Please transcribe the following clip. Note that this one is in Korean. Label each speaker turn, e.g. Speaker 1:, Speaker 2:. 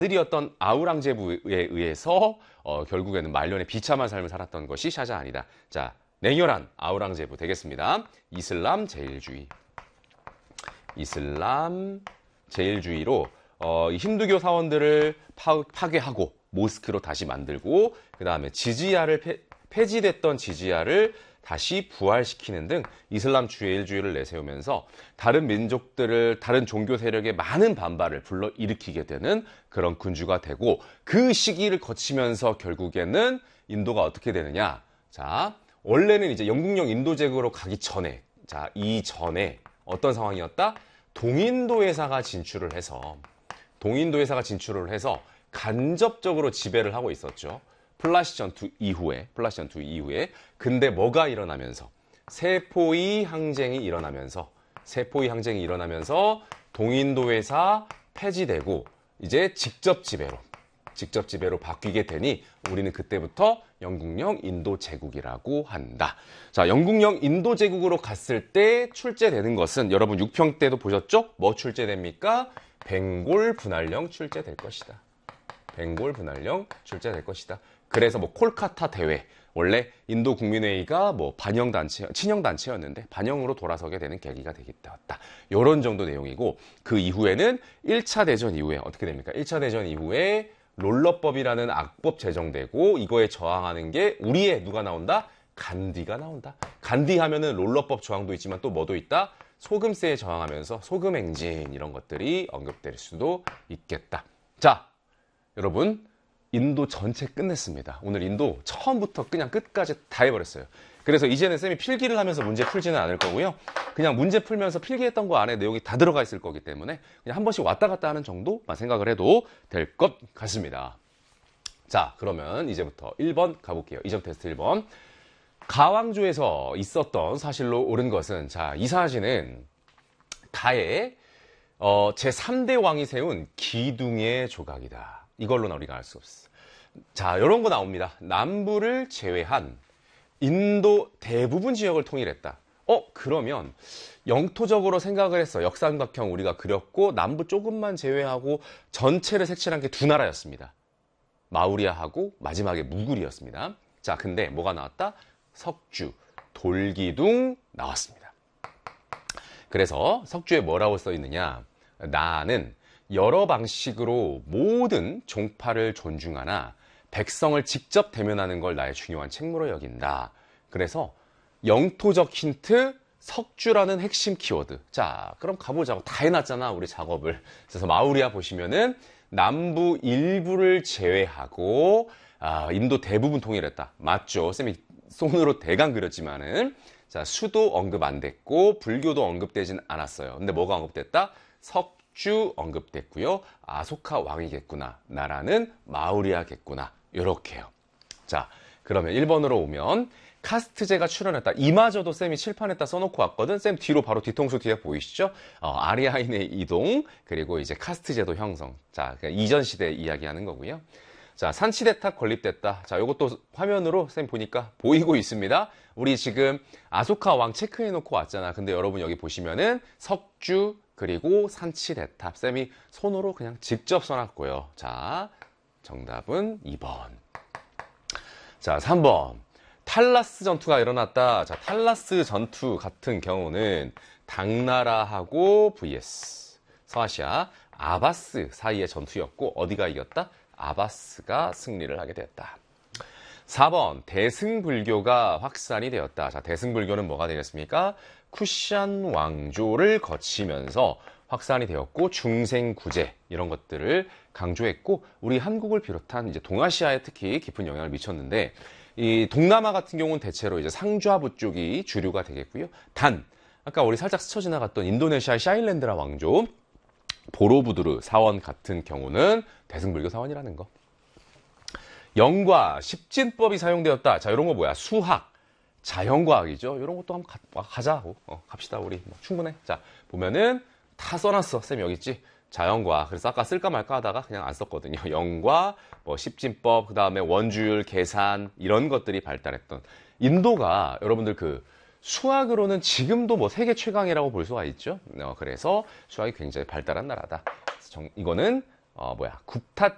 Speaker 1: 아들이었던 아우랑제부에 의해서 결국에는 말년에 비참한 삶을 살았던 것이 샤자한이다. 자, 냉혈한 아우랑제부 되겠습니다. 이슬람 제일주의. 이슬람 제일주의로 힌두교 사원들을 파괴하고 모스크로 다시 만들고 그 다음에 지지야를 폐지됐던 지지야를 다시 부활시키는 등 이슬람 제일주의를 내세우면서 다른 민족들을 다른 종교 세력의 많은 반발을 불러일으키게 되는 그런 군주가 되고 그 시기를 거치면서 결국에는 인도가 어떻게 되느냐. 자, 원래는 이제 영국령 인도 제국으로 가기 전에 자, 이전에 어떤 상황이었다? 동인도 회사가 진출을 해서 간접적으로 지배를 하고 있었죠. 플라시 전투 이후에. 근데 뭐가 일어나면서 세포위 항쟁이 일어나면서 동인도 회사 폐지되고 이제 직접 지배로 바뀌게 되니 우리는 그때부터 영국령 인도 제국이라고 한다. 자, 영국령 인도 제국으로 갔을 때 출제되는 것은 여러분 6평 때도 보셨죠? 뭐 출제됩니까? 벵골 분할령 출제될 것이다. 그래서 뭐 콜카타 대회, 원래 인도 국민회의가 뭐 친형 단체였는데 반영으로 돌아서게 되는 계기가 되었다. 이런 정도 내용이고 그 이후에는 1차 대전 이후에 어떻게 됩니까? 1차 대전 이후에 롤러법이라는 악법 제정되고 이거에 저항하는 게 우리의 누가 나온다? 간디가 나온다. 간디 하면은 롤러법 저항도 있지만 또 뭐도 있다? 소금세에 저항하면서 소금 행진 이런 것들이 언급될 수도 있겠다. 자, 여러분 인도 전체 끝냈습니다. 오늘 인도 처음부터 그냥 끝까지 다 해버렸어요. 그래서 이제는 쌤이 필기를 하면서 문제 풀지는 않을 거고요. 그냥 문제 풀면서 필기했던 거 안에 내용이 다 들어가 있을 거기 때문에 그냥 한 번씩 왔다 갔다 하는 정도만 생각을 해도 될 것 같습니다. 자, 그러면 이제부터 1번 가볼게요. 이점 테스트 1번. 가왕조에서 있었던 사실로 옳은 것은 자, 이 사진은 가의 제3대 왕이 세운 기둥의 조각이다. 이걸로는 우리가 알 수 없어. 자, 이런 거 나옵니다. 남부를 제외한 인도 대부분 지역을 통일했다. 그러면 영토적으로 생각을 했어. 역삼각형 우리가 그렸고 남부 조금만 제외하고 전체를 색칠한 게 두 나라였습니다. 마우리아하고 마지막에 무굴이었습니다. 자, 근데 뭐가 나왔다? 석주, 돌기둥 나왔습니다. 그래서 석주에 뭐라고 써 있느냐? 나는 여러 방식으로 모든 종파를 존중하나 백성을 직접 대면하는 걸 나의 중요한 책무로 여긴다. 그래서 영토적 힌트 석주라는 핵심 키워드. 자, 그럼 가보자고. 다 해놨잖아, 우리 작업을. 그래서 마우리아 보시면은 남부 일부를 제외하고 인도 대부분 통일했다. 맞죠? 쌤이 손으로 대강 그렸지만은 자, 수도 언급 안 됐고 불교도 언급되진 않았어요. 근데 뭐가 언급됐다? 석주 언급됐고요. 아소카 왕이겠구나. 나라는 마우리아겠구나. 요렇게요. 자, 그러면 1번으로 오면 카스트제가 출현했다. 이마저도 쌤이 칠판에다 써놓고 왔거든. 쌤 뒤로 바로 뒤통수 뒤에 보이시죠? 아리아인의 이동 그리고 이제 카스트제도 형성. 자, 이전 시대 이야기하는 거고요. 자, 산치대탑 건립됐다. 자, 요것도 화면으로 쌤 보니까 보이고 있습니다. 우리 지금 아소카 왕 체크해놓고 왔잖아. 근데 여러분 여기 보시면은 석주 그리고 산치대탑 쌤이 손으로 그냥 직접 써놨고요. 자, 정답은 2번. 자, 3번. 탈라스 전투가 일어났다. 자, 탈라스 전투 같은 경우는 당나라하고 vs 서아시아 아바스 사이의 전투였고 어디가 이겼다? 아바스가 승리를 하게 되었다. 4번. 대승불교가 확산이 되었다. 자, 대승불교는 뭐가 되겠습니까? 쿠샨 왕조를 거치면서 확산이 되었고 중생구제 이런 것들을 강조했고 우리 한국을 비롯한 이제 동아시아에 특히 깊은 영향을 미쳤는데 이 동남아 같은 경우는 대체로 이제 상좌부 쪽이 주류가 되겠고요. 단 아까 우리 살짝 스쳐 지나갔던 인도네시아의 샤일랜드라 왕조 보로부두르 사원 같은 경우는 대승불교 사원이라는 거. 영과 십진법이 사용되었다. 자, 이런 거 뭐야? 수학, 자연과학이죠. 이런 것도 한번 가자고. 갑시다, 우리. 충분해. 자, 보면은 다 써놨어. 쌤 여기 있지? 자연과학. 그래서 아까 쓸까 말까 하다가 그냥 안 썼거든요. 영과, 뭐 십진법, 그 다음에 원주율, 계산 이런 것들이 발달했던 인도가 여러분들 그 수학으로는 지금도 뭐 세계 최강이라고 볼 수가 있죠. 그래서 수학이 굉장히 발달한 나라다. 이거는 굽타